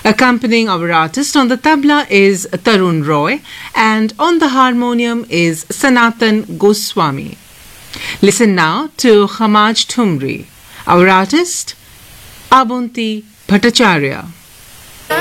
Accompanying our artist on the tabla is Tarun Roy and on the harmonium is Sanatan Goswami. Listen now to Khamaj Thumri. Our artist, Abunti Bhattacharya.